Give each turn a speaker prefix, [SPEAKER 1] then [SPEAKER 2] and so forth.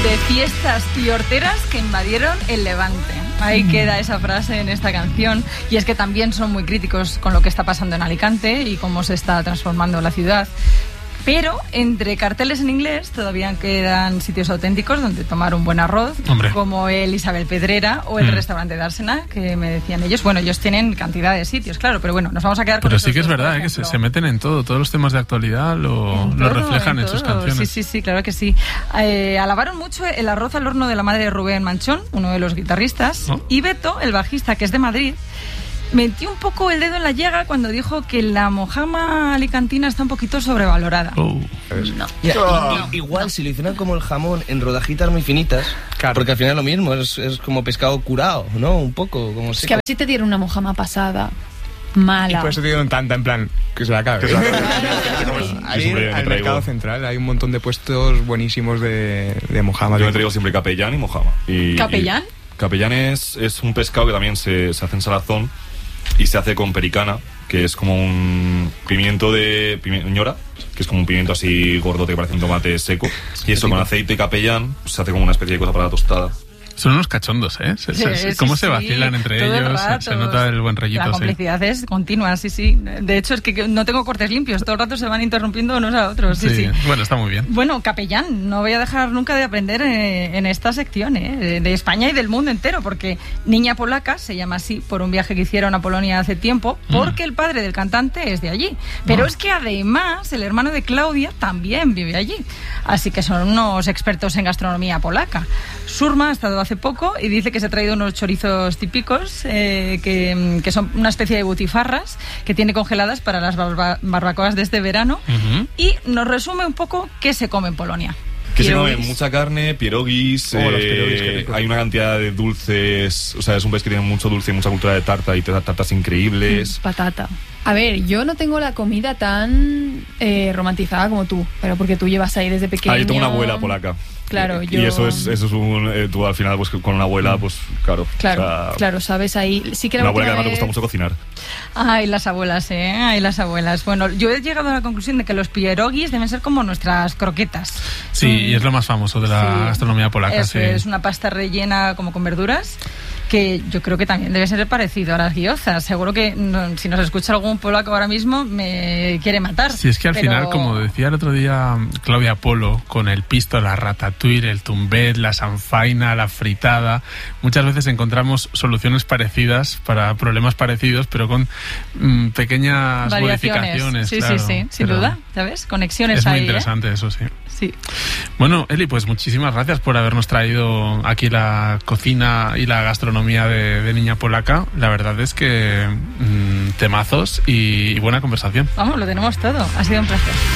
[SPEAKER 1] de fiestas y horteras que invadieron el Levante. Ahí queda esa frase en esta canción. Y es que también son muy críticos con lo que está pasando en Alicante y cómo se está transformando la ciudad. Pero entre carteles en inglés todavía quedan sitios auténticos donde tomar un buen arroz, como el Isabel Pedrera o el restaurante de Ársena, que me decían ellos. Bueno, ellos tienen cantidad de sitios, claro, pero bueno, nos vamos a quedar con...
[SPEAKER 2] Pero sí que es verdad, que se meten en todo, todos los temas de actualidad lo reflejan en sus canciones.
[SPEAKER 1] Sí, claro que sí. Alabaron mucho el arroz al horno de la madre de Rubén Manchón, uno de los guitarristas, y Beto, el bajista, que es de Madrid, metió un poco el dedo en la llaga cuando dijo que la mojama alicantina está un poquito sobrevalorada.
[SPEAKER 3] Igual, si lo hicieran como el jamón, en rodajitas muy finitas, porque al final es lo mismo, es como pescado curado, ¿no? Un poco, como seco.
[SPEAKER 4] Es que a ver si te dieron una mojama pasada, mala.
[SPEAKER 5] Y por eso te dieron tanta, en plan, que se la acabe. Ahí al mercado central hay un montón de puestos buenísimos de mojama.
[SPEAKER 6] Yo me traigo siempre capellán y mojama.
[SPEAKER 1] ¿Capellán?
[SPEAKER 6] Capellán es un pescado que también se hace en salazón y se hace con pericana, que es como un pimiento ñora, que es como un pimiento así gordote que parece un tomate seco, y eso con aceite y capellán pues, se hace como una especie de cosa para la tostada.
[SPEAKER 2] Son unos cachondos, ¿eh? ¿Cómo se vacilan entre ellos? Se nota el buen rollito.
[SPEAKER 1] La complicidad es continua, sí. De hecho, es que no tengo cortes limpios. Todo el rato se van interrumpiendo unos a otros. Sí.
[SPEAKER 2] Bueno, está muy bien.
[SPEAKER 1] Bueno, capellán, no voy a dejar nunca de aprender en esta sección, de España y del mundo entero, porque Niña Polaca se llama así por un viaje que hicieron a Polonia hace tiempo, porque el padre del cantante es de allí. Pero es que además el hermano de Claudia también vive allí. Así que son unos expertos en gastronomía polaca. Surma ha estado hace poco y dice que se ha traído unos chorizos típicos que son una especie de butifarras que tiene congeladas para las barbacoas de este verano, y nos resume un poco qué se come en Polonia.
[SPEAKER 6] Que se come mucha carne, pierogis, hay una cantidad de dulces, o sea, es un país que tiene mucho dulce y mucha cultura de tarta y tartas increíbles.
[SPEAKER 4] Patata. A ver, yo no tengo la comida tan romantizada como tú, pero porque tú llevas ahí desde pequeño.
[SPEAKER 6] Yo tengo una abuela polaca.
[SPEAKER 4] Claro,
[SPEAKER 6] y eso es tú al final pues con una abuela, pues claro.
[SPEAKER 4] Claro, sabes ahí. Sí que
[SPEAKER 6] una abuela que además le gusta mucho cocinar.
[SPEAKER 1] Ay, las abuelas, Ay, las abuelas. Bueno, yo he llegado a la conclusión de que los pierogis deben ser como nuestras croquetas.
[SPEAKER 2] Sí, y es lo más famoso de la gastronomía polaca.
[SPEAKER 1] Es una pasta rellena como con verduras, que yo creo que también debe ser parecido a las gyozas. Seguro que si nos escucha algún polaco ahora mismo me quiere matar.
[SPEAKER 2] Sí, es que al final, como decía el otro día Claudia Polo, con el pisto, la ratatouille, el tumbet, la sanfaina, la fritada, muchas veces encontramos soluciones parecidas para problemas parecidos, pero con pequeñas modificaciones.
[SPEAKER 1] Sí, sin duda, ¿sabes? Conexiones ahí.
[SPEAKER 2] Es muy interesante eso, sí.
[SPEAKER 1] Sí.
[SPEAKER 2] Bueno, Eli, pues muchísimas gracias por habernos traído aquí la cocina y la gastronomía de Niña Polaca. La verdad es que temazos y buena conversación.
[SPEAKER 1] Vamos, lo tenemos todo. Ha sido un placer.